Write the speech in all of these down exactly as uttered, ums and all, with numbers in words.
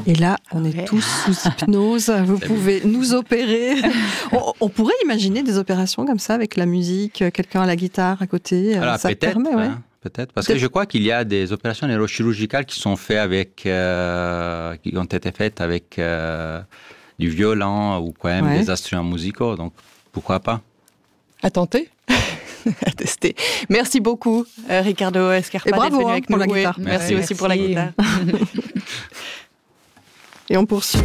Et là, on est ouais. tous sous hypnose. Vous pouvez nous opérer. on, on pourrait imaginer des opérations comme ça avec la musique, quelqu'un à la guitare à côté. Alors, ça peut-être, permet, ouais. hein, peut-être. Parce peut-être. que je crois qu'il y a des opérations neurochirurgicales qui sont faites avec, euh, qui ont été faites avec euh, du violon ou quand même ouais. des instruments musicaux. Donc, pourquoi pas? À tenter. À tester. Merci beaucoup, euh, Ricardo Escarpa, et bravo, d'être venu hein, avec pour nous. la guitare. Merci, Merci aussi pour la guitare. Et on poursuit.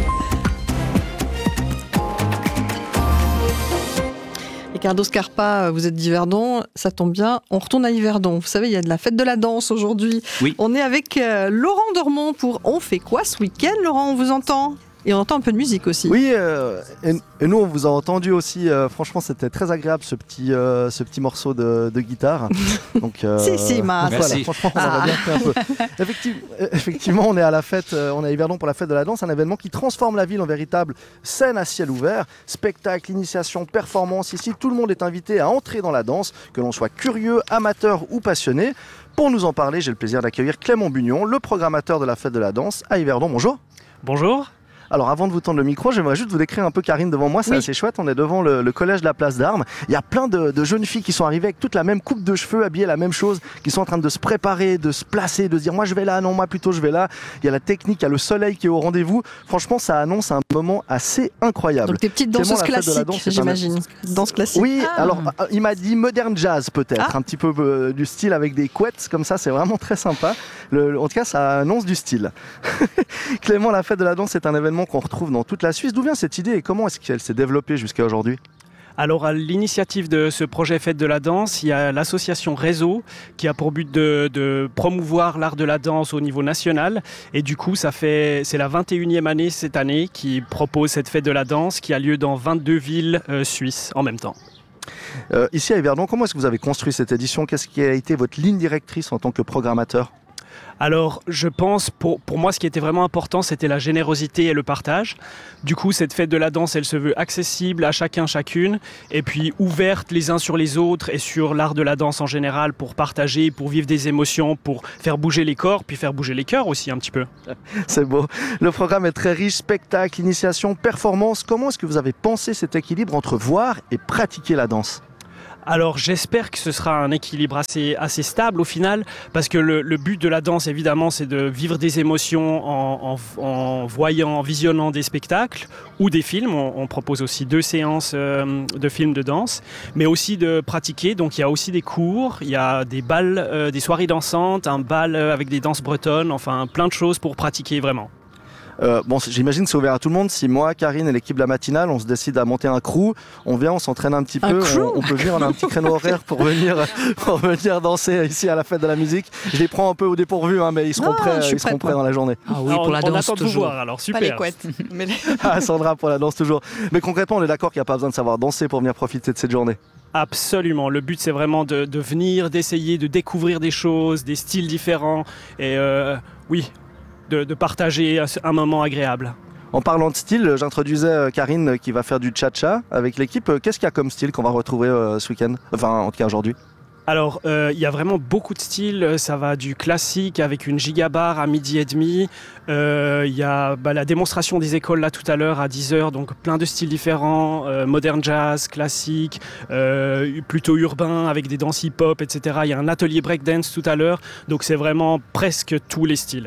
Ricardo Scarpa, vous êtes d'Yverdon, ça tombe bien, on retourne à Yverdon. Vous savez, il y a de la fête de la danse aujourd'hui. Oui. On est avec euh, Laurent Dormont pour On fait quoi ce week-end, Laurent, on vous entend ? Et on entend un peu de musique aussi. Oui, euh, et, et nous on vous a entendu aussi. Euh, franchement, c'était très agréable ce petit, euh, ce petit morceau de, de guitare. Donc, euh, si, si, ma. Donc, voilà, franchement, on ah. a bien fait un peu. Effective, effectivement, on est à la fête, euh, on est à Yverdon pour la fête de la danse, un événement qui transforme la ville en véritable scène à ciel ouvert. Spectacle, initiation, performance. Ici, tout le monde est invité à entrer dans la danse, que l'on soit curieux, amateur ou passionné. Pour nous en parler, j'ai le plaisir d'accueillir Clément Bugnon, le programmateur de la fête de la danse à Yverdon. Bonjour. Bonjour. Alors avant de vous tendre le micro, j'aimerais juste vous décrire un peu Karine devant moi, c'est oui. assez chouette, on est devant le, le collège de la Place d'Armes. Il y a plein de, de jeunes filles qui sont arrivées avec toute la même coupe de cheveux, habillées la même chose, qui sont en train de se préparer, de se placer, de se dire moi je vais là, non moi plutôt je vais là. Il y a la technique, il y a le soleil qui est au rendez-vous. Franchement ça annonce un moment assez incroyable. Donc des petites danseuses classiques, danse, j'imagine. Danse classique. Oui, ah. alors il m'a dit modern jazz peut-être, ah. un petit peu euh, du style avec des couettes comme ça, c'est vraiment très sympa. Le, en tout cas ça annonce du style. Clément, la fête de la danse est un événement qu'on retrouve dans toute la Suisse. D'où vient cette idée et comment est-ce qu'elle s'est développée jusqu'à aujourd'hui ? Alors, à l'initiative de ce projet Fête de la danse, il y a l'association Réseau qui a pour but de, de promouvoir l'art de la danse au niveau national. Et du coup, ça fait, c'est la vingt et unième année cette année qui propose cette Fête de la danse qui a lieu dans vingt-deux villes euh, suisses en même temps. Euh, ici à Yverdon, comment est-ce que vous avez construit cette édition ? Qu'est-ce qui a été votre ligne directrice en tant que programmateur ? Alors, je pense, pour, pour moi, ce qui était vraiment important, c'était la générosité et le partage. Du coup, cette fête de la danse, elle se veut accessible à chacun, chacune, et puis ouverte les uns sur les autres et sur l'art de la danse en général pour partager, pour vivre des émotions, pour faire bouger les corps, puis faire bouger les cœurs aussi un petit peu. C'est beau. Le programme est très riche, spectacle, initiation, performance. Comment est-ce que vous avez pensé cet équilibre entre voir et pratiquer la danse ? Alors j'espère que ce sera un équilibre assez, assez stable au final, parce que le, le but de la danse évidemment c'est de vivre des émotions en, en, en voyant, en visionnant des spectacles ou des films. On, on propose aussi deux séances euh, de films de danse, mais aussi de pratiquer. Donc il y a aussi des cours, il y a des balles, euh, des soirées dansantes, un bal avec des danses bretonnes, enfin plein de choses pour pratiquer vraiment. Euh, bon, j'imagine que c'est ouvert à tout le monde. Si moi, Karine et l'équipe de la matinale, on se décide à monter un crew, on vient, on s'entraîne un petit un peu, on, on peut venir, on a un petit créneau horaire pour venir, pour venir danser ici à la fête de la musique. Je les prends un peu au dépourvu, hein, mais ils seront non, prêts, ils seront prêts dans la journée. Ah oui, alors, pour la on danse attend toujours. De voir, alors super. Pas les couettes. Mais... ah, Sandra pour la danse toujours. Mais concrètement, on est d'accord qu'il n'y a pas besoin de savoir danser pour venir profiter de cette journée. Absolument. Le but, c'est vraiment de, de venir, d'essayer, de découvrir des choses, des styles différents, et euh, oui, de, de partager un moment agréable. En parlant de style, j'introduisais Karine qui va faire du cha-cha avec l'équipe. Qu'est-ce qu'il y a comme style qu'on va retrouver ce week-end ? Enfin, en tout cas aujourd'hui. Alors, il euh, y a vraiment beaucoup de styles. Ça va du classique avec une gigabar à midi et demi. Il euh, y a bah, la démonstration des écoles là tout à l'heure à dix heures. Donc, plein de styles différents. Euh, modern jazz, classique, euh, plutôt urbain avec des danses hip-hop, et cetera. Il y a un atelier breakdance tout à l'heure. Donc, c'est vraiment presque tous les styles.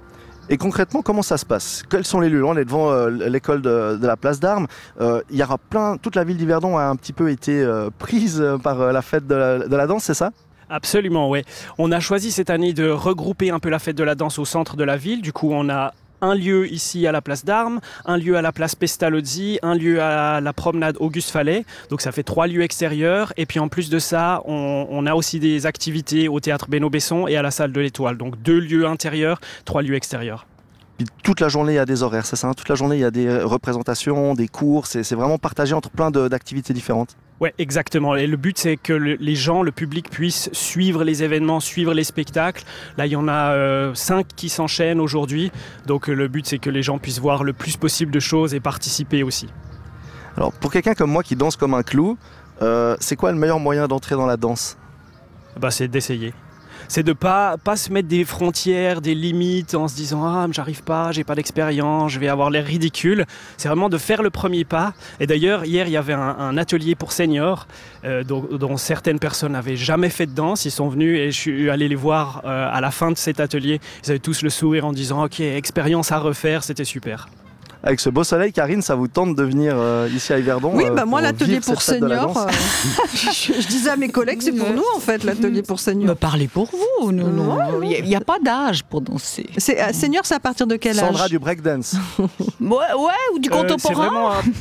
Et concrètement, comment ça se passe ? Quels sont les lieux ? On est devant euh, l'école de, de la Place d'Armes. Euh, il y aura plein, toute la ville d'Yverdon a un petit peu été euh, prise par euh, la fête de la, de la danse, c'est ça ? Absolument, oui. On a choisi cette année de regrouper un peu la fête de la danse au centre de la ville. Du coup, on a un lieu ici à la Place d'Armes, un lieu à la place Pestalozzi, un lieu à la promenade Auguste Fallet. Donc ça fait trois lieux extérieurs. Et puis en plus de ça, on, on a aussi des activités au théâtre Beno Besson et à la salle de l'Étoile. Donc deux lieux intérieurs, trois lieux extérieurs. Puis toute la journée, il y a des horaires, c'est ça ? Toute la journée, il y a des représentations, des cours. C'est, c'est vraiment partagé entre plein de, d'activités différentes. Oui, exactement. Et le but, c'est que le, les gens, le public puisse suivre les événements, suivre les spectacles. Là, il y en a euh, cinq qui s'enchaînent aujourd'hui. Donc, euh, le but, c'est que les gens puissent voir le plus possible de choses et participer aussi. Alors, pour quelqu'un comme moi qui danse comme un clou, euh, c'est quoi le meilleur moyen d'entrer dans la danse ? Bah, c'est d'essayer. c'est de pas pas se mettre des frontières, des limites en se disant ah mais j'arrive pas, j'ai pas d'expérience, je vais avoir l'air ridicule. C'est vraiment de faire le premier pas. Et d'ailleurs hier il y avait un, un atelier pour seniors euh, dont, dont certaines personnes n'avaient jamais fait de danse. Ils sont venus et je suis allé les voir euh, à la fin de cet atelier. Ils avaient tous le sourire en disant ok, expérience à refaire, c'était super. Avec ce beau soleil, Karine, ça vous tente de venir euh, ici à Yverdon? Oui, euh, bah moi, pour l'atelier vivre pour cette fête de la seniors, danse euh, je, je disais à mes collègues, c'est pour nous en fait, l'atelier pour seniors. Me parlez pour vous, non, non. Il n'y a, a pas d'âge pour danser. C'est, euh, senior, c'est à partir de quel âge? Sandra du breakdance. Ouais, ouais, ou du Euh, c'est contemporain. vraiment un-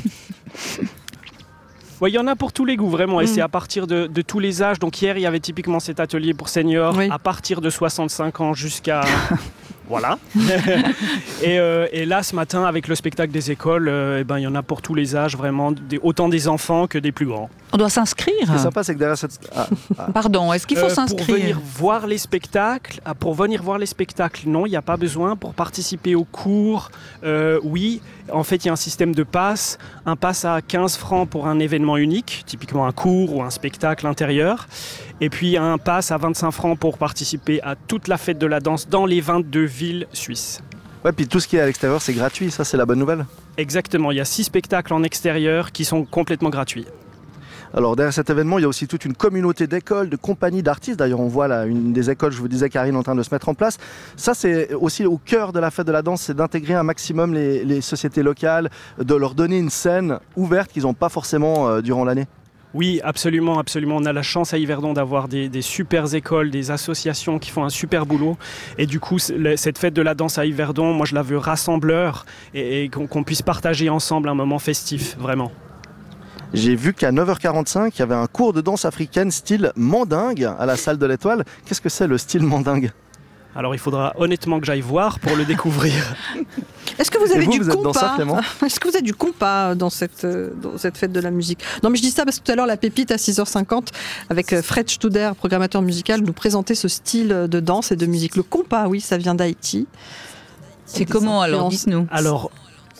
Ouais, il y en a pour tous les goûts, vraiment, et Mm. c'est à partir de, de tous les âges. Donc hier, il y avait typiquement cet atelier pour seniors, Oui. à partir de soixante-cinq ans jusqu'à... voilà. et, euh, et là, ce matin, avec le spectacle des écoles, euh, eh ben, il y en a pour tous les âges, vraiment, des, autant des enfants que des plus grands. On doit s'inscrire. Ce qui est sympa, c'est que derrière cette... Ah, ah. Pardon, est-ce qu'il faut Euh, pour s'inscrire? venir voir les spectacles, ah, pour venir voir les spectacles, non, il n'y a pas besoin. Pour participer aux cours, euh, oui. En fait, il y a un système de pass. Un pass à quinze francs pour un événement unique, typiquement un cours ou un spectacle intérieur. Et puis un pass à vingt-cinq francs pour participer à toute la fête de la danse dans les vingt-deux villes suisses. Ouais, puis tout ce qui est à l'extérieur, c'est gratuit, ça c'est la bonne nouvelle. Exactement, il y a six spectacles en extérieur qui sont complètement gratuits. Alors derrière cet événement, il y a aussi toute une communauté d'écoles, de compagnies, d'artistes. D'ailleurs, on voit là une des écoles, je vous disais, Karine, en train de se mettre en place. Ça, c'est aussi au cœur de la fête de la danse, c'est d'intégrer un maximum les, les sociétés locales, de leur donner une scène ouverte qu'ils n'ont pas forcément euh, durant l'année. Oui, absolument, absolument. On a la chance à Yverdon d'avoir des, des super écoles, des associations qui font un super boulot. Et du coup, cette fête de la danse à Yverdon, moi je la veux rassembleur et, et qu'on, qu'on puisse partager ensemble un moment festif, vraiment. J'ai vu qu'à neuf heures quarante-cinq, il y avait un cours de danse africaine style mandingue à la salle de l'Étoile. Qu'est-ce que c'est le style mandingue? Alors il faudra honnêtement que j'aille voir pour le découvrir. Est-ce que vous avez Et vous, du vous êtes dans ça, compas Clément? Est-ce que vous avez du compas dans cette, euh, dans cette fête de la musique? Non, mais je dis ça parce que tout à l'heure, la pépite à six heures cinquante, avec euh, Fred Studer, programmateur musical, nous présentait ce style de danse et de musique. Le compas, oui, ça vient d'Haïti. C'est comment alors? influences- Dites-nous. Alors,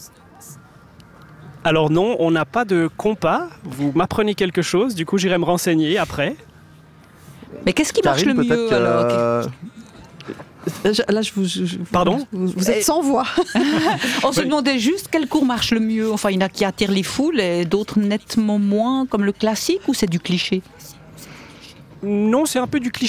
alors non, on n'a pas de compas. Vous m'apprenez quelque chose, du coup j'irai me renseigner après. Mais qu'est-ce qui marche Karine, le peut-être mieux que, alors? euh, Je- Là, je vous. je- je- Pardon vous, vous êtes sans voix. On se Oui. demandait juste quel cours marche le mieux. Enfin, il y en a qui attirent les foules et d'autres nettement moins, comme le classique, ou c'est du cliché? Non, c'est un peu du cliché.